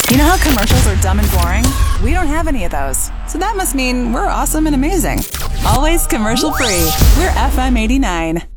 You know how commercials are dumb and boring? We don't have any of those. So that must mean we're awesome and amazing. Always commercial free. We're FM 89.